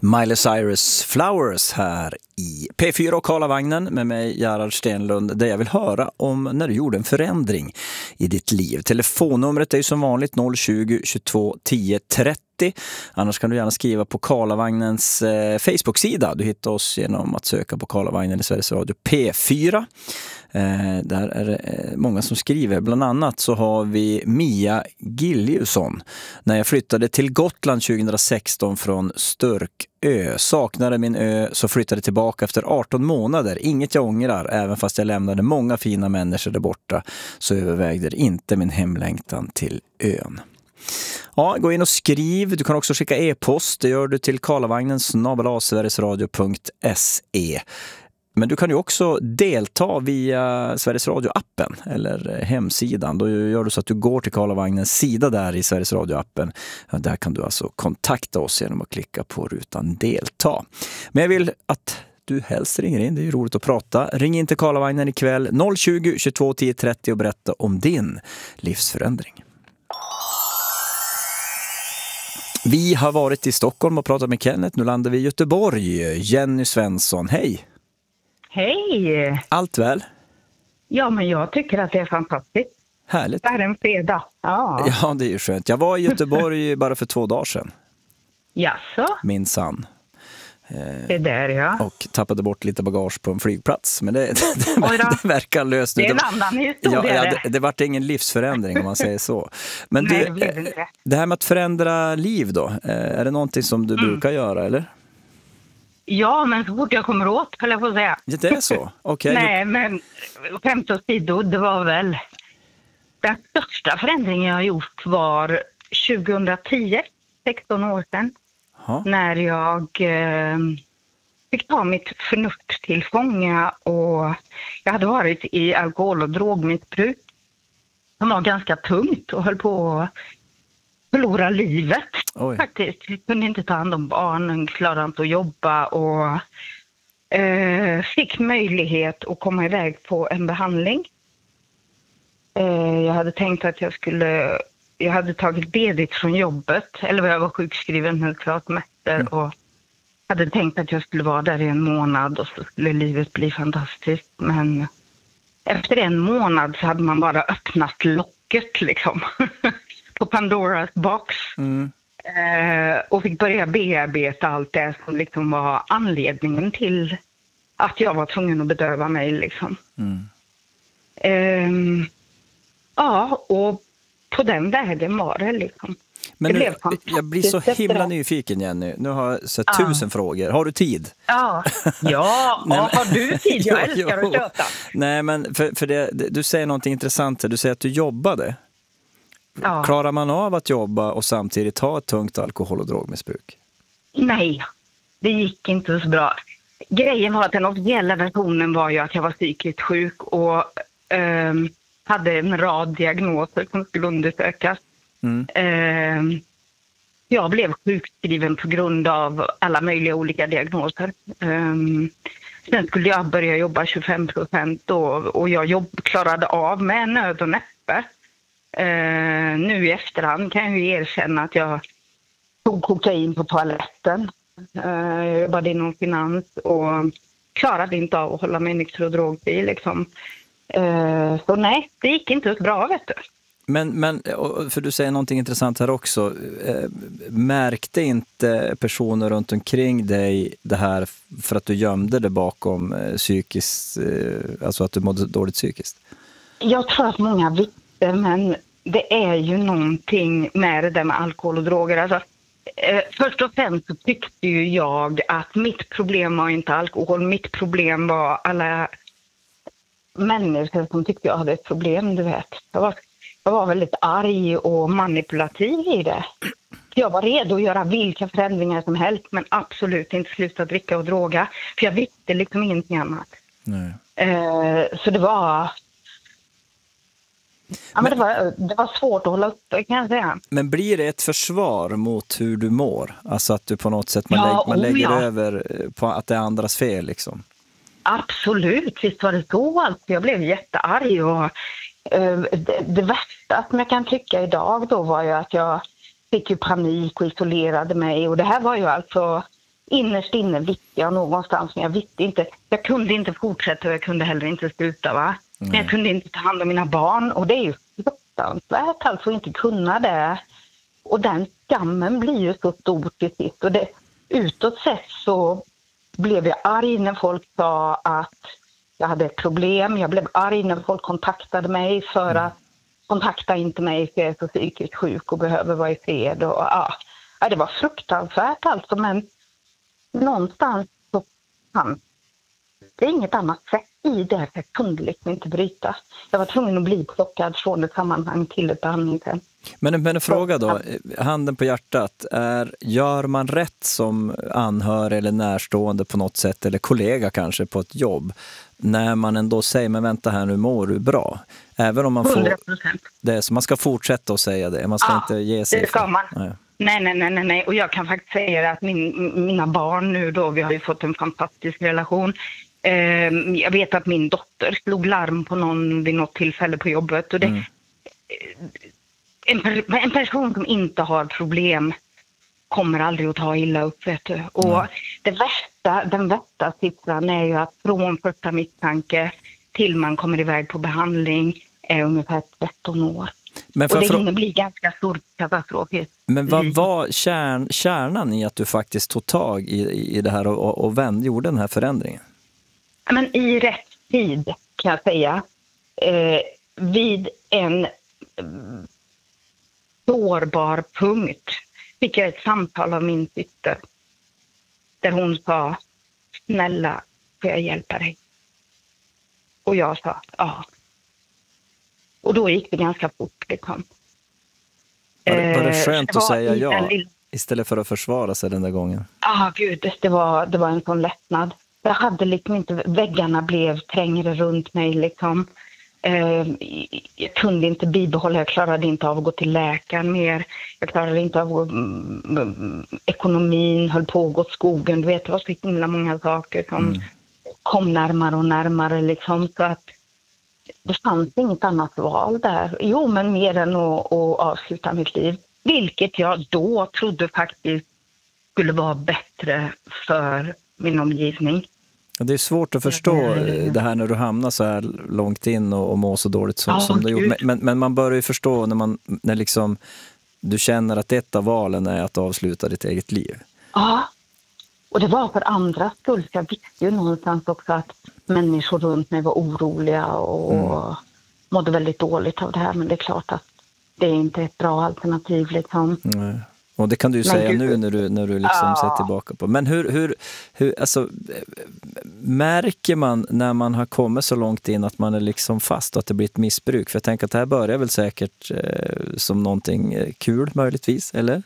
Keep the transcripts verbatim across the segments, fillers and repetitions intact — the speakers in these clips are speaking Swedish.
Miley Cyrus Flowers här i P fyra och Karlavagnen med mig Gerhard Stenlund, där jag vill höra om när du gjorde en förändring i ditt liv. Telefonnumret är ju som vanligt noll tjugo, tjugotvå, tio, trettio. Annars kan du gärna skriva på Karlavagnens eh, Facebook-sida. Du hittar oss genom att söka på Karlavagnen i Sveriges Radio P fyra. Eh, där är det eh, många som skriver. Bland annat så har vi Mia Giljusson. När jag flyttade till Gotland tjugohundrasexton från Störkö, saknade min ö, så flyttade tillbaka efter arton månader. Inget jag ångrar, även fast jag lämnade många fina människor där borta, så övervägde det inte min hemlängtan till ön. Ja, gå in och skriv. Du kan också skicka e-post. Det gör du till karlavagnen snabel-a sverigesradio punkt se. Men du kan ju också delta via Sveriges Radio-appen eller hemsidan. Då gör du så att du går till Karlavagnens sida där i Sveriges Radio-appen. Där kan du alltså kontakta oss genom att klicka på rutan delta. Men jag vill att du helst ringer in. Det är ju roligt att prata. Ring in till Karlavagnen ikväll noll tjugo, tjugotvå, tio, trettio och berätta om din livsförändring. Vi har varit i Stockholm och pratat med Kenneth. Nu landar vi i Göteborg. Jenny Svensson, hej! Hej! Allt väl? Ja, men jag tycker att det är fantastiskt. Härligt. Det är en fredag. Ja, Ja, det är ju skönt. Jag var i Göteborg bara för två dagar sedan. Jaså? Minsann. Det är där, ja. Och tappade bort lite bagage på en flygplats. Men det, det, det, det verkar löst. Det är en annan historia. Ja, ja, det, det var ingen livsförändring om man säger så. Men Nej, du, det blev inte. Det här med att förändra liv då, är det någonting som du mm. brukar göra, eller? Ja, men så fort jag kommer åt, kan jag få säga. Ja, det är så? Okay. Nej, men skämt åsido, det var väl den största förändringen jag har gjort var tjugohundratio, sexton år sedan. Ha. När jag eh, fick ta mitt förnuft till fånga och jag hade varit i alkohol- och drogmissbruk som var ganska tungt och höll på att förlora livet. Oj. Faktiskt. Jag kunde inte ta hand om barnen, klarade inte att jobba och eh, fick möjlighet att komma iväg på en behandling. Eh, jag hade tänkt att jag skulle... Jag hade tagit ledigt från jobbet, eller jag var sjukskriven helt klart mäster mm. och hade tänkt att jag skulle vara där i en månad och så skulle livet bli fantastiskt. Men efter en månad så hade man bara öppnat locket liksom på Pandoras box mm. eh, och fick börja bearbeta allt det som liksom var anledningen till att jag var tvungen att bedöva mig liksom. Mm. Eh, ja, och på den vägen var det liksom. Men det nu, jag blir så himla nyfiken, Jenny. Nu har jag sett ja. tusen frågor. Har du tid? Ja, ja. Nej, men... har du tid? Jag älskar att köta. Nej, men för, för det, du säger någonting intressant. Du säger att du jobbade. Ja. Klarar man av att jobba och samtidigt ha ett tungt alkohol- och drogmissbruk? Nej, det gick inte så bra. Grejen var att den officiella versionen var ju att jag var psykiskt sjuk och... Um, hade en rad diagnoser som skulle undersökas. Mm. Eh, jag blev sjukskriven på grund av alla möjliga olika diagnoser. Eh, sen skulle jag börja jobba tjugofem procent och, och jag jobb, klarade av med nöd och näppe. Eh, nu i efterhand kan jag ju erkänna att jag tog kokain på toaletten. Eh, jag jobbade inom finans och klarade inte av att hålla mig nykter och drogfri liksom. Uh, så nej, det gick inte så bra, vet du. Men, men för du säger någonting intressant här också. Uh, märkte inte personer runt omkring dig det här för att du gömde det bakom uh, psykiskt, uh, alltså att du mådde dåligt psykiskt? Jag tror att många visste, men det är ju någonting med det där med alkohol och droger. Alltså, uh, först och främst så tyckte ju jag att mitt problem var inte alkohol, mitt problem var alla människor som tyckte jag hade ett problem, du vet. Jag var, jag var väldigt arg och manipulativ i det. Jag var redo att göra vilka förändringar som helst, men absolut inte sluta dricka och droga. För jag visste liksom ingenting annat. Nej. Eh, så det var... Ja, men, men det, var, det var svårt att hålla upp, kan jag säga. Men blir det ett försvar mot hur du mår? Alltså att du på något sätt man, ja, lägger, man lägger ja. över på att det är andras fel liksom? Absolut, visst var det så. Alltså, jag blev jättearg och uh, det, det värsta som jag kan tycka idag då var ju att jag fick ju panik och isolerade mig. Och det här var ju alltså innerst inne visste jag någonstans, men jag visste inte. Jag kunde inte fortsätta och jag kunde heller inte sluta, va? Mm. Men jag kunde inte ta hand om mina barn, och det är ju fruktansvärt alltså inte kunna det. Och den skammen blir ju så stor till sist. Och det, utåt sett så blev jag arg när folk sa att jag hade ett problem. Jag blev arg när folk kontaktade mig för att kontakta inte mig för jag är så psykiskt sjuk och behöver vara i fred. Och, ja. Ja, det var fruktansvärt alltså, men någonstans så fanns det är inget annat sätt i det. Jag kunde liksom inte bryta. Jag var tvungen att bli plockad från ett sammanhang till ett behandlingshem. Men, men en fråga då, handen på hjärtat, är, gör man rätt som anhörig eller närstående på något sätt, eller kollega kanske på ett jobb, när man ändå säger, men vänta här, nu mår du bra? Även om man får hundra procent. Det, så man ska fortsätta att säga det, man ska ja, inte ge sig. Det ska för. man. Nej. Nej, nej, nej, nej, nej. Och jag kan faktiskt säga att min, mina barn nu då, vi har ju fått en fantastisk relation. Eh, jag vet att min dotter slog larm på någon vid något tillfälle på jobbet. Och det, mm. en, en person som inte har problem kommer aldrig att ta illa upp, vet du. Och mm. det värsta, den värsta siffran är ju att från första misstanke till man kommer iväg på behandling är ungefär tretton år. Men och det hinner bli ganska stor katastrof. Men vad var kärn, kärnan i att du faktiskt tog tag i, i det här och, och vänd, gjorde den här förändringen? Men i rätt tid kan jag säga. Eh, vid en eh, sårbar punkt fick jag ett samtal av min syster. Där hon sa, snälla, får jag hjälpa dig? Och jag sa, ja. Och då gick det ganska fort. Liksom. Var, det, var det skönt det att säga ja lilla... istället för att försvara sig den där gången? Ja, ah, gud, det var, det var en sån lättnad. Jag hade liksom inte, väggarna blev trängre runt mig liksom. Eh, jag kunde inte bibehålla, jag klarade inte av att gå till läkaren mer. Jag klarade inte av att, mm, mm, ekonomin höll på att gå åt skogen. Du vet, det var så himla många saker som mm. kom närmare och närmare liksom, så att det fanns inget annat val där. Jo, men mer än att, att avsluta mitt liv. Vilket jag då trodde faktiskt skulle vara bättre för min omgivning. Det är svårt att förstå det här när du hamnar så här långt in och, och mår så dåligt som, ja, som du gjort. Men, men man börjar ju förstå när, man, när liksom, du känner att ett av valen är att avsluta ditt eget liv. Ja, och det var för andra skull. Jag visste ju någonstans också att människor runt mig var oroliga och mm. mådde väldigt dåligt av det här. Men det är klart att det är inte ett bra alternativ liksom. Nej. Och det kan du ju säga du, nu när du, när du liksom ja. ser tillbaka på. Men hur, hur, hur alltså, märker man när man har kommit så långt in att man är liksom fast och att det blir ett missbruk? För jag tänker att det här börjar väl säkert eh, som någonting kul möjligtvis, eller?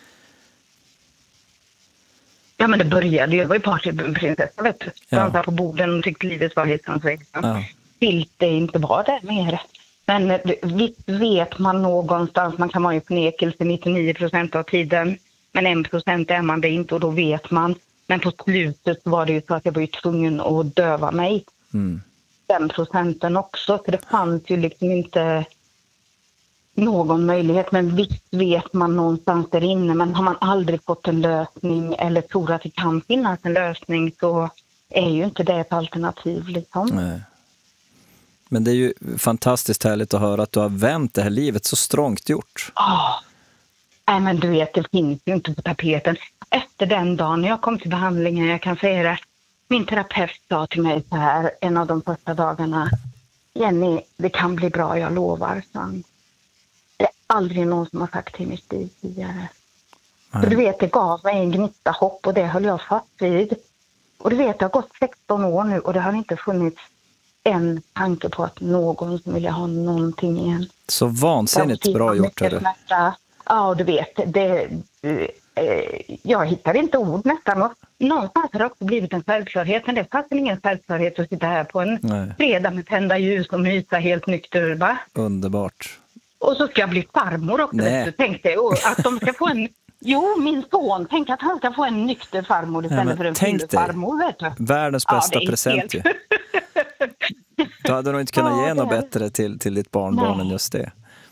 Ja, men det började. Jag var ju partyprinsessa, vet du. Dansade ja. på borden och tyckte livet var helt sannsväxt. Ja. Tills det inte var det mer. Men visst vet man någonstans, man kan vara i förnekelse nittionio procent av tiden, men en procent är man det inte och då vet man. Men på slutet var det ju så att jag var ju tvungen att döva mig. Mm. Den procenten också, för det fanns ju liksom inte någon möjlighet. Men visst vet man någonstans där inne, men har man aldrig fått en lösning eller tror att det kan finnas en lösning så är ju inte det ett alternativ liksom. Nej. Men det är ju fantastiskt härligt att höra att du har vänt det här livet så strångt gjort. Ja, nej men du vet, det finns ju inte på tapeten. Efter den dagen när jag kom till behandlingen, jag kan säga det, min terapeut sa till mig så här en av de första dagarna, Jenny, det kan bli bra, jag lovar. Så det är aldrig någon som har sagt till mitt liv tidigare. För du vet, det gav mig en gnista hopp och det höll jag fast vid. Och du vet, det har gått sexton år nu och det har inte funnits en tanke på att någon som vill ha någonting igen. Så vansinnigt bra gjort. Smärta. Ja, du vet. Det, eh, jag hittar inte ord nästan. Och någonstans har det också blivit en självklarhet. Men det fanns ingen självklarhet att sitta här på en Nej. fredag med tända ljus och mysa helt nykter, va? Underbart. Och så ska jag bli farmor också. Du tänkte att de ska få en... Jo, min son. Tänk att han ska få en nykter farmor istället ja, för en full farmor, vet du. Världens bästa ja, present ju. Du hade nog inte kunnat ja, ge något bättre till, till ditt barnbarn än just det.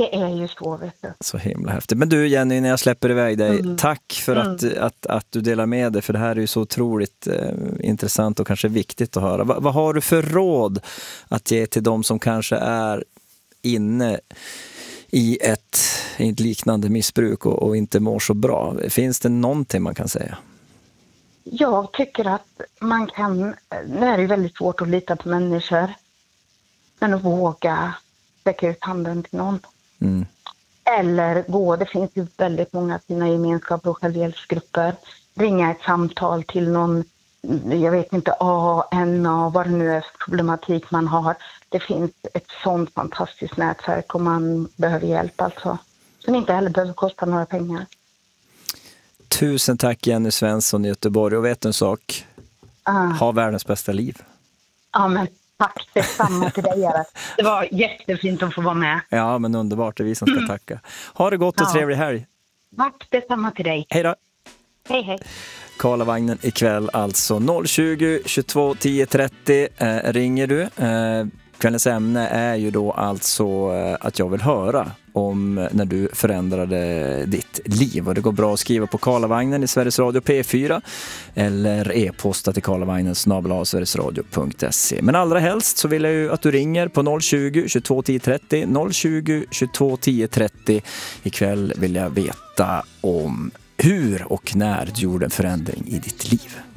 Det är ju så, vet du. Så himla häftigt. Men du Jenny, när jag släpper iväg dig, mm. tack för mm. att, att, att du delar med dig, för det här är ju så otroligt eh, intressant och kanske viktigt att höra. Va, vad har du för råd att ge till de som kanske är inne i ett, i ett liknande missbruk och, och inte mår så bra? Finns det någonting man kan säga? Jag tycker att man kan, nu är det väldigt svårt att lita på människor, men att våga sträcka ut handen till någon. Mm. Eller gå, det finns ju väldigt många fina gemenskaper och självhjälpsgrupper. Ringa ett samtal till någon, jag vet inte, A, N A, vad det nu är för problematik man har. Det finns ett sånt fantastiskt nätverk om man behöver hjälp alltså. Som inte heller behöver kosta några pengar. Tusen tack Jenny Svensson i Göteborg, och vet en sak, uh. ha världens bästa liv. Ja men tack, detsamma till dig Gerhard. Det var jättefint att få vara med. Ja men underbart, det är vi som ska mm. tacka. Ha det gott och ja. trevlig helg. Tack, detsamma till dig. Hej då. Hej hej. Karlavagnen ikväll alltså noll tjugo, tjugotvå, tio, trettio eh, ringer du. Eh, kvällens ämne är ju då alltså eh, att jag vill höra om när du förändrade ditt liv. Och det går bra att skriva på Karlavagnen i Sveriges Radio P fyra eller e-posta till karlavagnen snabel-a sverigesradio punkt se. Men allra helst så vill jag ju att du ringer på noll tjugo, tjugotvå, tio, trettio. noll tjugo, tjugotvå, tio, trettio. Ikväll vill jag veta om hur och när du gjorde en förändring i ditt liv.